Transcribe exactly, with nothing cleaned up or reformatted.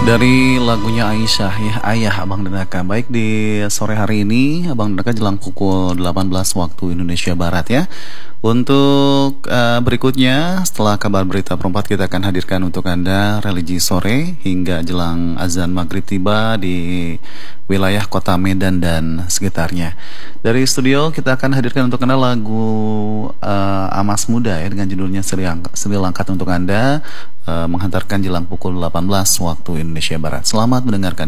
Dari lagunya Aisyah ya, Ayah Abang Denaka. Baik, di sore hari ini Abang Denaka jelang pukul delapan belas waktu Indonesia Barat ya. Untuk uh, berikutnya setelah kabar berita perempat kita akan hadirkan untuk Anda religi sore hingga jelang azan maghrib tiba di wilayah kota Medan dan sekitarnya. Dari studio kita akan hadirkan untuk Anda lagu uh, Amas Muda ya dengan judulnya Sri Langkat untuk Anda uh, menghantarkan jelang pukul delapan belas waktu Indonesia Barat. Selamat mendengarkan.